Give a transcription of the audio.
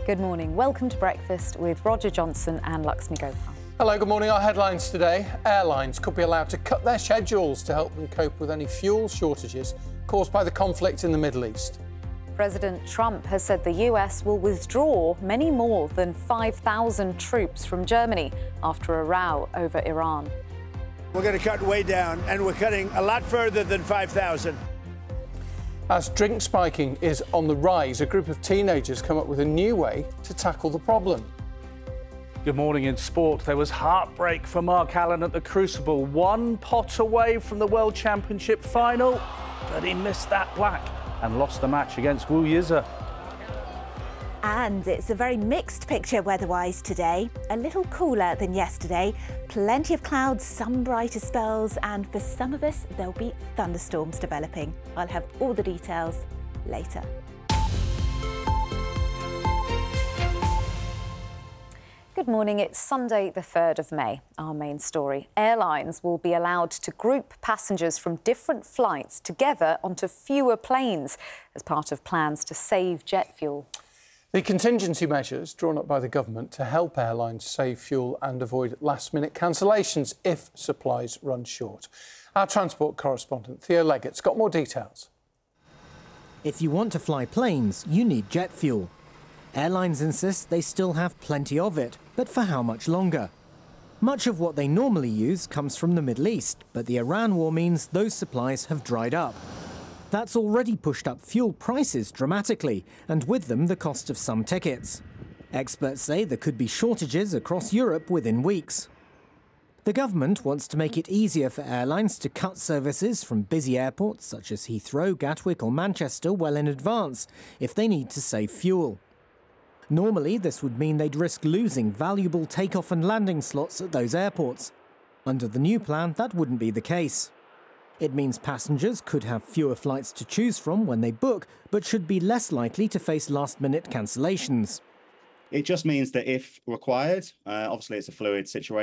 Good morning. Welcome to Breakfast with Roger Johnson and Laxmi Gopal. Hello, good morning. Our headlines today. Airlines could be allowed to cut their schedules to help them cope with any fuel shortages caused by the conflict in the Middle East. President Trump has said the US will withdraw many more than 5,000 troops from Germany after a row over Iran. We're going to cut way down, and we're cutting a lot further than 5,000. As drink spiking is on the rise, a group of teenagers come up with a new way to tackle the problem. Good morning. In sport, there was heartbreak for Mark Allen at the Crucible. One pot away from the World Championship final, but he missed that black and lost the match against Wu Yize. And it's a very mixed picture weather-wise today. A little cooler than yesterday. Plenty of clouds, some brighter spells, and for some of us, there'll be thunderstorms developing. I'll have all the details later. Good morning. It's Sunday, the 3rd of May. Our main story. Airlines will be allowed to group passengers from different flights together onto fewer planes as part of plans to save jet fuel. The contingency measures drawn up by the government to help airlines save fuel and avoid last-minute cancellations if supplies run short. Our transport correspondent, Theo Leggett's got more details. If you want to fly planes, you need jet fuel. Airlines insist they still have plenty of it, but for how much longer? Much of what they normally use comes from the Middle East, but the Iran war means those supplies have dried up. That's already pushed up fuel prices dramatically, and with them the cost of some tickets. Experts say there could be shortages across Europe within weeks. The government wants to make it easier for airlines to cut services from busy airports such as Heathrow, Gatwick or Manchester well in advance if they need to save fuel. Normally, this would mean they'd risk losing valuable takeoff and landing slots at those airports. Under the new plan, that wouldn't be the case. It means passengers could have fewer flights to choose from when they book, but should be less likely to face last-minute cancellations. It just means that if required, obviously it's a fluid situation,